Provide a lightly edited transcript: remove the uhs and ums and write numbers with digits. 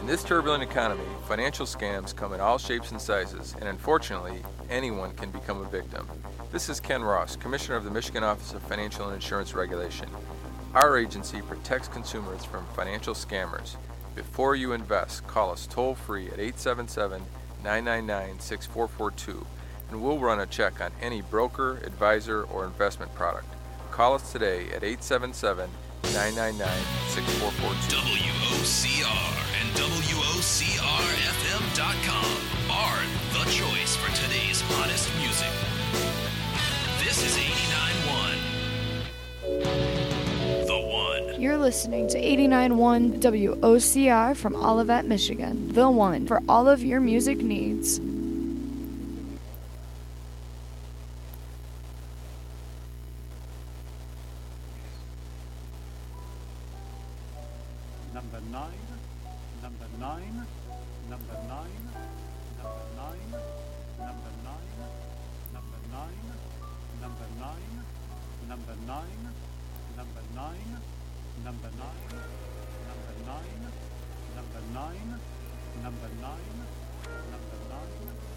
this turbulent economy, financial scams come in all shapes and sizes, and unfortunately, anyone can become a victim. This is Ken Ross, Commissioner of the Michigan Office of Financial and Insurance Regulation. Our agency protects consumers from financial scammers. Before you invest, call us toll-free at 877-999-6442, and we'll run a check on any broker, advisor, or investment product. Call us today at 877-999-6442. WOCR and WOCRFM.com are the choice for today's hottest music. This is 89.1. The One. You're listening to 89.1 WOCR from Olivet, Michigan. The One for all of your music needs. Number nine, number nine, number nine, number nine, number nine, number nine, number nine, number nine, number nine, number nine, number nine, number nine, number nine, number nine, number nine.